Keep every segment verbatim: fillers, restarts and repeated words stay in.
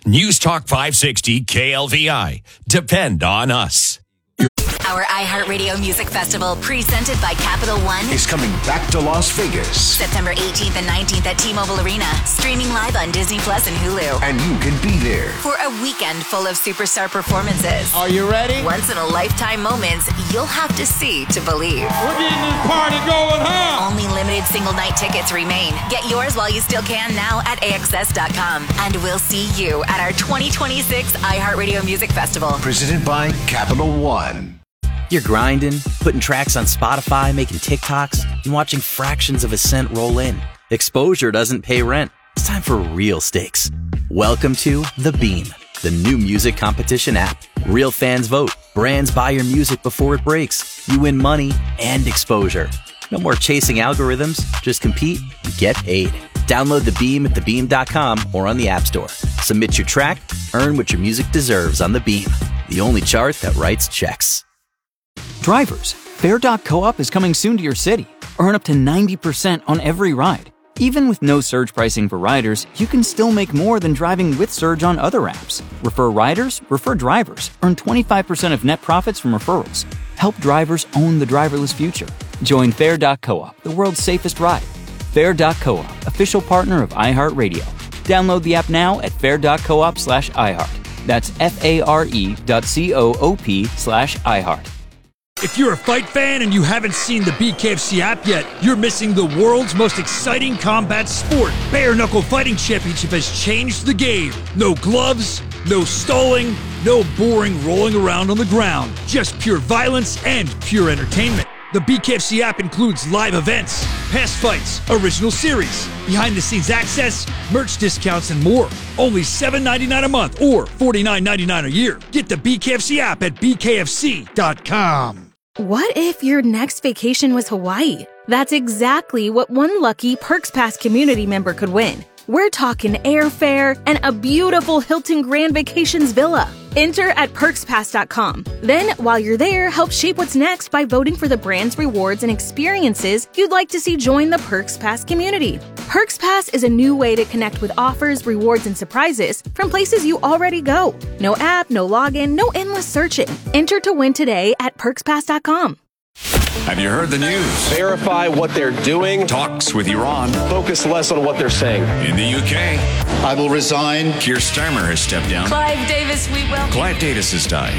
News Talk five sixty K L V I. Depend on us. Our iHeartRadio Music Festival, presented by Capital One, is coming back to Las Vegas. September eighteenth and nineteenth at T-Mobile Arena. Streaming live on Disney Plus and Hulu. And you can be there for a weekend full of superstar performances. Are you ready? Once-in-a-lifetime moments you'll have to see to believe. We're getting this party going, huh? Only limited single-night tickets remain. Get yours while you still can now at A X S dot com. And we'll see you at our twenty twenty-six iHeartRadio Music Festival. Presented by Capital One. You're grinding, putting tracks on Spotify, making TikToks, and watching fractions of a cent roll in. Exposure doesn't pay rent. It's time for real stakes. Welcome to The Beam, the new music competition app. Real fans vote. Brands buy your music before it breaks. You win money and exposure. No more chasing algorithms. Just compete and get paid. Download The Beam at the beam dot com or on the App Store. Submit your track. Earn what your music deserves on The Beam, the only chart that writes checks. Drivers, Fare dot coop is coming soon to your city. Earn up to ninety percent on every ride. Even with no surge pricing for riders, you can still make more than driving with surge on other apps. Refer riders, refer drivers. Earn twenty-five percent of net profits from referrals. Help drivers own the driverless future. Join Fare dot coop, the world's safest ride. Fare dot coop, official partner of iHeartRadio. Download the app now at fare dot coop slash iHeart. That's F-A-R-E dot C-O-O-P slash iHeart. If you're a fight fan and you haven't seen the B K F C app yet, you're missing the world's most exciting combat sport. Bare Knuckle Fighting Championship has changed the game. No gloves, no stalling, no boring rolling around on the ground. Just pure violence and pure entertainment. The B K F C app includes live events, past fights, original series, behind-the-scenes access, merch discounts, and more. Only seven dollars and ninety-nine cents a month or forty-nine dollars and ninety-nine cents a year. Get the B K F C app at B K F C dot com. What if your next vacation was Hawaii? That's exactly what one lucky Perks Pass community member could win. We're talking airfare and a beautiful Hilton Grand Vacations villa. Enter at perks pass dot com. Then, while you're there, help shape what's next by voting for the brands, rewards, and experiences you'd like to see join the Perks Pass community. Perks Pass is a new way to connect with offers, rewards, and surprises from places you already go. No app, no login, no endless searching. Enter to win today at perks pass dot com. Have you heard the news? Verify what they're doing. Talks with Iran. Focus less on what they're saying. In the U K, I will resign. Keir Starmer has stepped down. Clive Davis, we welcome. Clive Davis has died.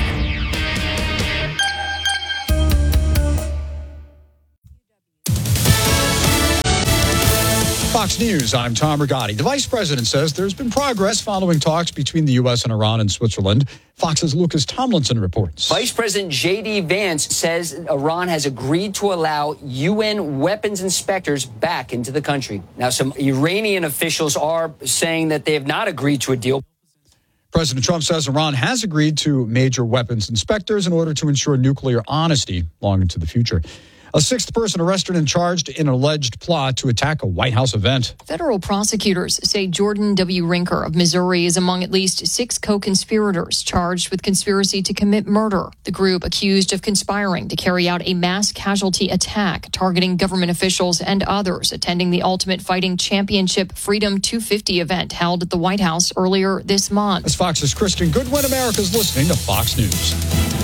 Fox News, I'm Tom Rigotti. The vice president says there's been progress following talks between the U S and Iran and Switzerland. Fox's Lucas Tomlinson reports. Vice President J D. Vance says Iran has agreed to allow U N weapons inspectors back into the country. Now, some Iranian officials are saying that they have not agreed to a deal. President Trump says Iran has agreed to major weapons inspectors in order to ensure nuclear honesty long into the future. A sixth person arrested and charged in an alleged plot to attack a White House event. Federal prosecutors say Jordan W. Rinker of Missouri is among at least six co-conspirators charged with conspiracy to commit murder. The group accused of conspiring to carry out a mass casualty attack targeting government officials and others attending the Ultimate Fighting Championship Freedom two fifty event held at the White House earlier this month. As Fox's Kristen Goodwin, America's listening to Fox News.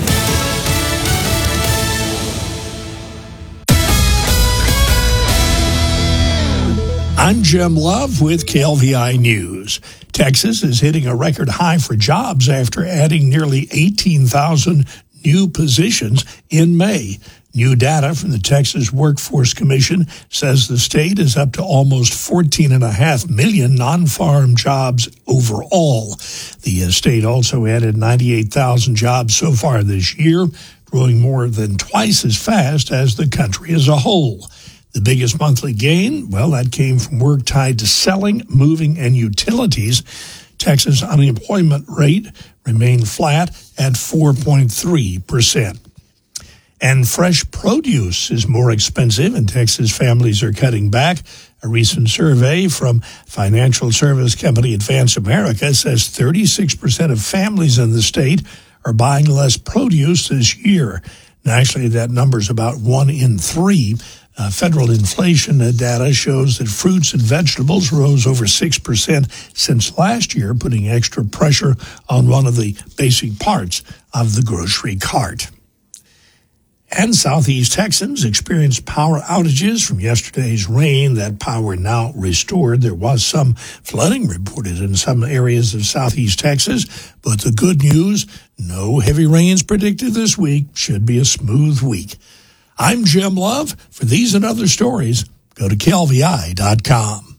I'm Jim Love with K L V I News. Texas is hitting a record high for jobs after adding nearly eighteen thousand new positions in May. New data from the Texas Workforce Commission says the state is up to almost fourteen point five million non-farm jobs overall. The state also added ninety-eight thousand jobs so far this year, growing more than twice as fast as the country as a whole. The biggest monthly gain, well, that came from work tied to selling, moving, and utilities. Texas unemployment rate remained flat at four point three percent. And fresh produce is more expensive, and Texas families are cutting back. A recent survey from financial service company Advance America says thirty-six percent of families in the state are buying less produce this year. Nationally, that number is about one in three. Uh, federal inflation data shows that fruits and vegetables rose over six percent since last year, putting extra pressure on one of the basic parts of the grocery cart. And Southeast Texans experienced power outages from yesterday's rain. That power now restored. There was some flooding reported in some areas of Southeast Texas, but the good news, no heavy rains predicted this week. Should be a smooth week. I'm Jim Love. For these and other stories, go to K L V I dot com.